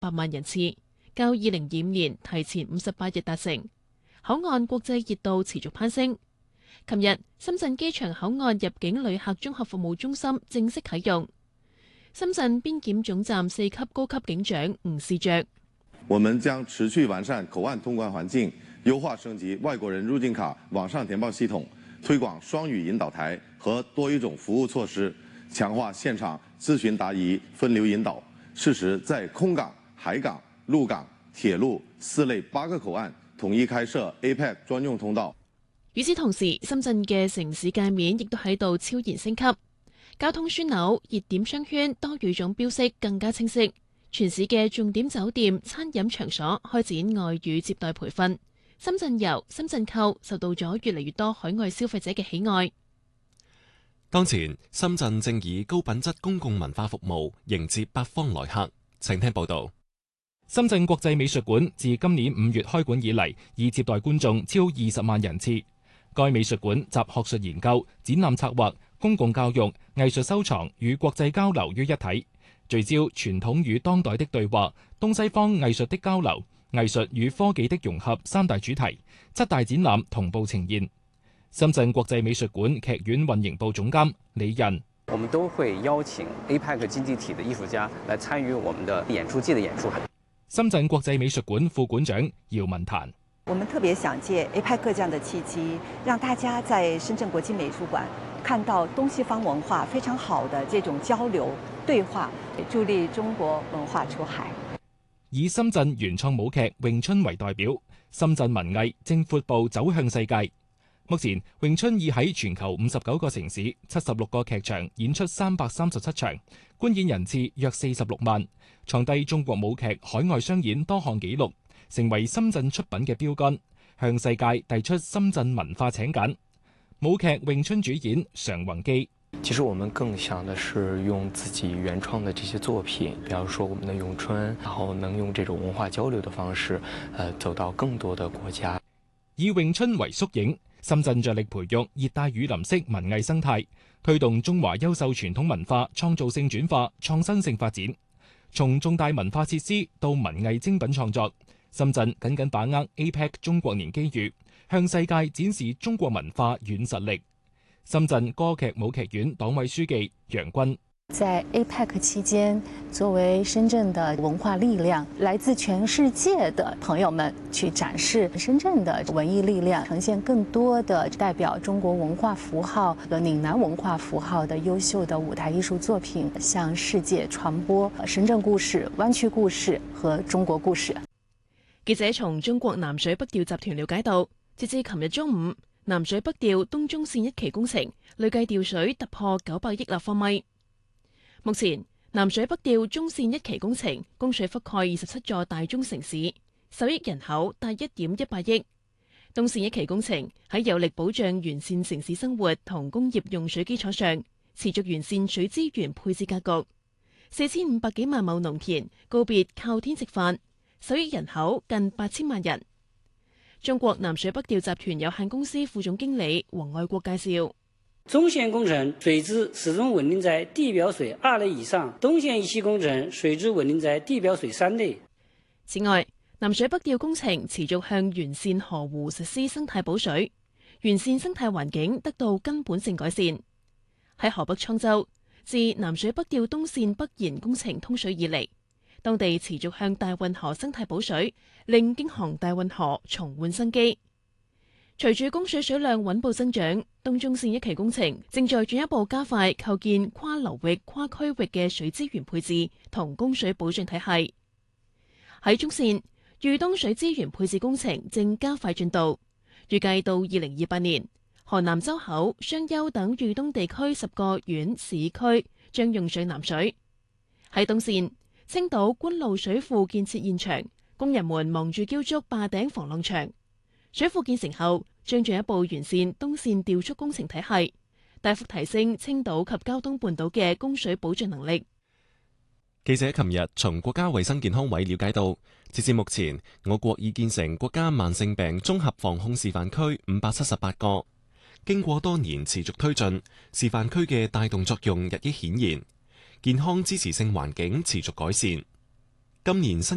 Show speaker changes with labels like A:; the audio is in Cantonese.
A: 8萬人次，較2025年提前58日達成。口岸國際熱度持續攀升。琴日，深圳機場口岸入境旅客綜合服務中心正式啟用。深圳邊檢總站4級高級警長吳士爵：
B: 我們將持續完善口岸通關環境，優化升級外國人入境卡網上填報系統，推廣雙語引導台和多語種服務措施，強化現場諮詢答疑分流引導。適時在空港、海港、陸港、鐵路4類8個口岸統一開設 APEC 專用通道。
A: 與此同時，深圳嘅城市界面亦都喺度超然升級，交通樞紐、熱點商圈、多語種標識更加清晰。全市嘅重點酒店、餐飲場所開展外語接待培訓。深圳遊、深圳購受到咗越嚟越多海外消費者嘅喜愛。
C: 當前，深圳正以高品質公共文化服務迎接北方來客。請聽報道。
D: 深圳國際美術館自今年5月開館以嚟，已接待觀眾超20萬人次。該美術館集學術研究、展覽策劃、公共教育、藝術收藏與國際交流於一體，聚焦傳統與當代的對話、東西方藝術的交流、藝術與科技的融合3大主題，7大展覽同步呈現。深圳國際美術館劇院運營部總監李仁：
E: 我們都會邀請 APEC 經濟體的藝術家來參與我們的演出季的演出。
D: 深圳國際美術館副館長姚文壇：
F: 我們特別想借 APEC 這樣的契機，讓大家在深圳國際美術館看到東西方文化非常好的這種交流對話，助力中國文化出海。
D: 以深圳原創舞劇《詠春》為代表，深圳文藝正闊步走向世界。目前，詠春已喺全球59個城市、76個劇場演出337場，觀演人次約46萬，創低中國舞劇海外商演多項紀錄，成為深圳出品嘅標杆，向世界遞出深圳文化請柬。舞劇詠春主演常宏基：
G: 其實我們更想的是用自己原創的這些作品，比方說我們的詠春，然後能用這種文化交流的方式，走到更多的國家。
D: 以詠春為縮影，深圳着力培育熱帶雨林式文藝生態，推動中華優秀傳統文化創造性轉化、創新性發展。從重大文化設施到文藝精品創作，深圳緊緊把握 APEC 中國年機遇，向世界展示中國文化軟實力。深圳歌劇舞劇院黨委書記楊軍：
H: 在 APEC 期間，作為深圳的文化力量，來自全世界的朋友們去展示深圳的文藝力量，呈現更多的代表中國文化符號和嶺南文化符號的優秀的舞台藝術作品，向世界傳播深圳故事、灣區故事和中國故事。
A: 記者從中國南水北調集團了解到，截至琴日中午，南水北調東中線1期工程累計調水突破900億立方米。目前，南水北調中線1期工程供水覆蓋27座大中城市，受益人口達1.18億。東線1期工程喺有力保障完善城市生活同工業用水基礎上，持續完善水資源配置格局。4500幾萬畝農田告別靠天食飯，受益人口近8000萬人。中國南水北調集團有限公司副總經理黃愛國介紹：
I: 中線工程水質始終穩定在地表水2類以上，東線1期工程水質穩定在地表水3類。
A: 此外，南水北調工程持續向完善河湖實施生態補水，完善生態環境得到根本性改善。喺河北滄州，自南水北調東線北延工程通水以嚟，當地持續向大運河生態補水，令京杭大運河重煥生機。隨住供水水量穩步增長，東中線1期工程正在進一步加快構建跨流域、跨區域嘅水資源配置同供水保障體系。喺中線，豫東水資源配置工程正加快進度，預計到2028年，河南周口、商丘等豫東地區10個縣市區將用上南水。喺東線，青島官路水庫建設現場，工人們忙住澆築壩頂防浪牆。水庫建成後，將進一步完善東線調蓄工程體系，大幅提升青島及膠東半島嘅供水保障能力。
C: 記者琴日從國家衛生健康委了解到，截至目前，我國已建成國家慢性病綜合防控示範區578個。經過多年持續推進，示範區嘅帶動作用日益顯現，健康支持性環境持續改善。今年新